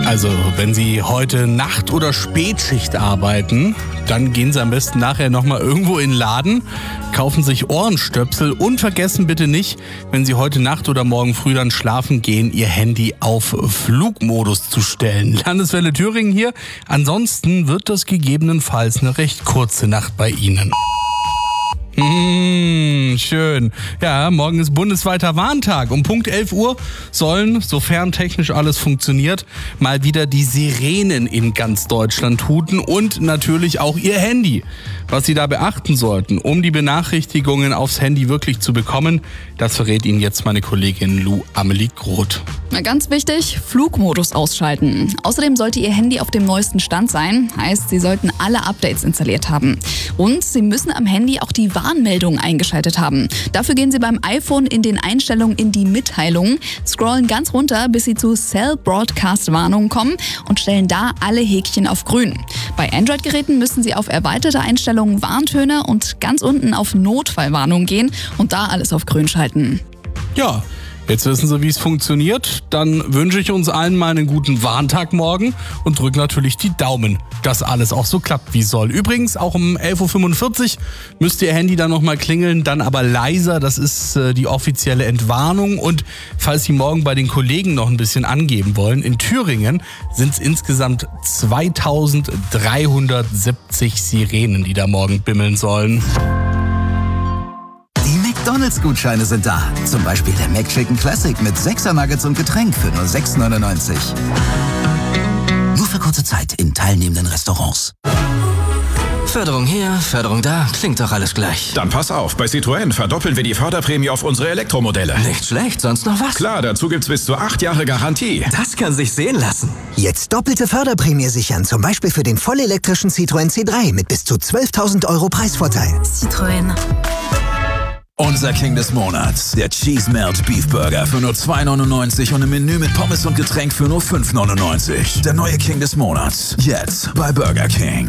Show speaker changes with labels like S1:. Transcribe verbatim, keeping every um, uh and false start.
S1: Also, wenn Sie heute Nacht- oder Spätschicht arbeiten, dann gehen Sie am besten nachher nochmal irgendwo in den Laden, kaufen sich Ohrenstöpsel und vergessen bitte nicht, wenn Sie heute Nacht oder morgen früh dann schlafen gehen, Ihr Handy auf Flugmodus zu stellen. Landeswelle Thüringen hier. Ansonsten wird das gegebenenfalls eine recht kurze Nacht bei Ihnen. Mmh, schön. Ja, morgen ist bundesweiter Warntag. Um Punkt elf Uhr sollen, sofern technisch alles funktioniert, mal wieder die Sirenen in ganz Deutschland huten und natürlich auch Ihr Handy. Was Sie da beachten sollten, um die Benachrichtigungen aufs Handy wirklich zu bekommen, das verrät Ihnen jetzt meine Kollegin Lou Amelie Groth.
S2: Na, ganz wichtig, Flugmodus ausschalten. Außerdem sollte Ihr Handy auf dem neuesten Stand sein. Heißt, Sie sollten alle Updates installiert haben. Und Sie müssen am Handy auch die Warnmeldungen eingeschaltet haben. Dafür gehen Sie beim iPhone in den Einstellungen in die Mitteilungen, scrollen ganz runter, bis Sie zu Cell Broadcast Warnungen kommen und stellen da alle Häkchen auf grün. Bei Android-Geräten müssen Sie auf erweiterte Einstellungen Warntöne und ganz unten auf Notfallwarnung gehen und da alles auf grün schalten.
S1: Ja, jetzt wissen Sie, wie es funktioniert. Dann wünsche ich uns allen mal einen guten Warntag morgen und drücke natürlich die Daumen, dass alles auch so klappt, wie soll. Übrigens, auch um elf Uhr fünfundvierzig müsste Ihr Handy dann nochmal klingeln, dann aber leiser. Das ist äh, die offizielle Entwarnung. Und falls Sie morgen bei den Kollegen noch ein bisschen angeben wollen, in Thüringen sind es insgesamt zweitausenddreihundertsiebzig Sirenen, die da morgen bimmeln sollen.
S3: McDonalds-Gutscheine sind da. Zum Beispiel der McChicken Classic mit sechser Nuggets und Getränk für nur sechs neunundneunzig. Nur für kurze Zeit in teilnehmenden Restaurants.
S4: Förderung hier, Förderung da, klingt doch alles gleich.
S5: Dann pass auf, bei Citroën verdoppeln wir die Förderprämie auf unsere Elektromodelle.
S4: Nicht schlecht, sonst noch was?
S5: Klar, dazu gibt's bis zu acht Jahre Garantie.
S4: Das kann sich sehen lassen.
S6: Jetzt doppelte Förderprämie sichern, zum Beispiel für den vollelektrischen Citroën C drei mit bis zu zwölftausend Euro Preisvorteil.
S7: Citroën.
S8: Unser King des Monats, der Cheese Melt Beef Burger für nur zwei neunundneunzig und ein Menü mit Pommes und Getränk für nur fünf neunundneunzig. Der neue King des Monats, jetzt bei Burger King.